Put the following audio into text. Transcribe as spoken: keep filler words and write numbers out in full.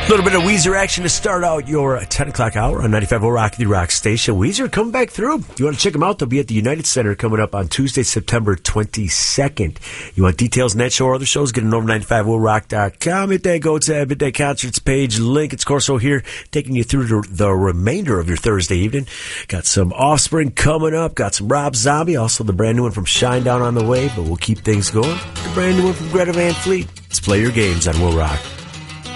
A little bit of Weezer action to start out your ten o'clock hour on ninety-five point oh Rock the Rock Station. Weezer coming back through. If you want to check them out, they'll be at the United Center coming up on Tuesday, September twenty-second. You want details on that show or other shows, get it over ninety-five point oh rock dot com. Midday Go to Midday Concerts page. Link. It's Corso here, taking you through the, the remainder of your Thursday evening. Got some Offspring coming up. Got some Rob Zombie. Also the brand new one from Shinedown on the way, but we'll keep things going. The brand new one from Greta Van Fleet. Let's play your games on Will Rock.